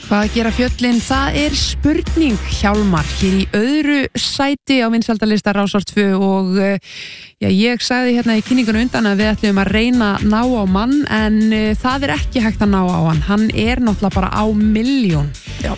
Hvað gera fjöllin? Það spurning, Hjálmar, hér í öðru sæti á vinsældarlista Rásar 2 og ég sagði hérna í kynningunum undan að við ætlum að reyna að ná á mann en það ekki hægt að ná á hann. Hann náttúrulega bara á milljón. Já.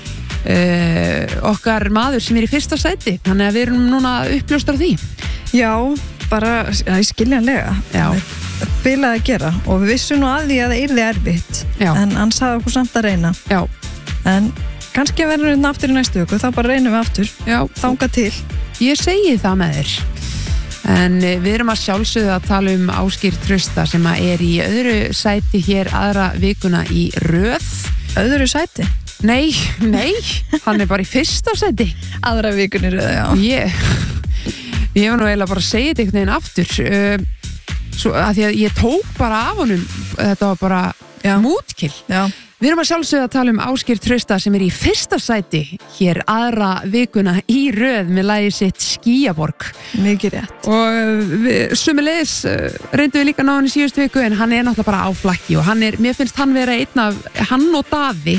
Okkar maður sem í fyrsta sæti, þannig að við erum núna uppljóstar því. Já, bara skiljanlega. Já. Bilað að gera og við vissum nú að því að það yrði erfitt. Já. En hann sagði okkur samt að reyna. Já. En kannski verður við aftur í næstu viku, þá bara reynum við aftur. Já. Þangað til. Ég segi það með þér. En við erum að sjálfsögðu að tala um Ásgeir Trausta sem í öðru sæti hér aðra vikuna í röð. Öðru sæti? Nei, hann bara í fyrsta sæti. Aðra vikuna í röð, já. Ég var nú eiginlega bara að segja þetta einhvern veginn aftur. Svo að því að ég tók bara af honum, þetta var bara mútkill. Já. Við erum að sjálfsögðu að tala um Ásgeir Trausta sem í fyrsta sæti hér aðra vikuna í röð með lagið sitt Skýjaborg. Mikið rétt. Og við sömuleiðis reyndum við líka ná hann í síðustu viku en hann náttúrulega bara á flakki og mér finnst hann vera einn af, hann og Daði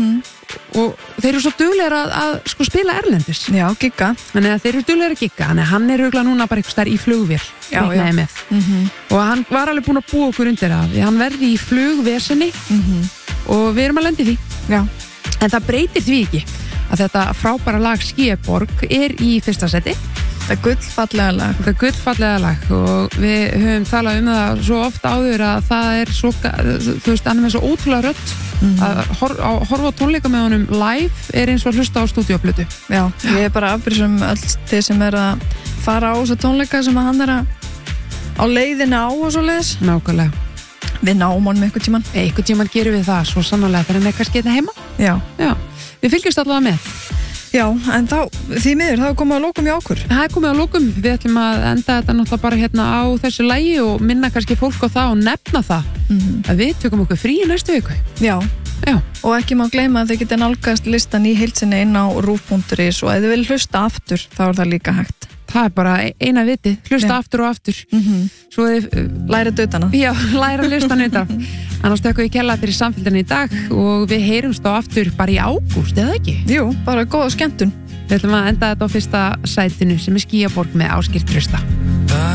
og þeir eru svo duglegir að sko spila erlendis. Já, gigga. Þannig að þeir eru duglegir að gigga, þannig að hann örugglega núna bara eitthvað stær í flugvél. Já. Og hann var alveg búinn að búa okkur undir það. Hann verði í flugvesenni og við erum að lenda í því. Já. En það breytir því ekki að þetta frábæra lag Skýjaborg í fyrsta seti. Það gullfallega lag. Það gullfallega lag og við höfum talað um það svo oft áður að það svo, þú veist, hann með svo ótrúlega rödd að horfa á tónleika með honum live eins og að hlusta á stúdíóplötu. Já, ég bara afbrýsum öll þeir sem að fara á þessa tónleika sem að hann á leiðina á og svo leiðis. Nákvæmlega. Við náum honum einhvern tímann. Einhvern tímann gerum við það svo sannarlega þegar hann kannski þetta heima. Já. Við fylgjumst allavega með. Já, en því miður, það komið að lókum í okkur. Það komið að lókum. Við ætlum að enda þetta náttúrulega bara hérna á þessu lagi og minna kannski fólk á það og nefna það að við tökum okkur frí í næstu viku. Já. Og ekki má gleyma að þið getið nálgast listan í heild sinni inn á rúv.is og ef þið vil hlusta aftur, þá það líka hægt. Það bara eina vitið, hlusta aftur og aftur. Svo þið læra dötana. Já, læra listan undan. Annars tökum við kærlega fyrir samfélgina í dag og við heyrumst á aftur bara í ágúst, eða ekki? Jú, bara góða skemmtun. Við ætlum að enda þetta á fyrsta sætinu sem Skýjaborg með Ásgeir Trausta.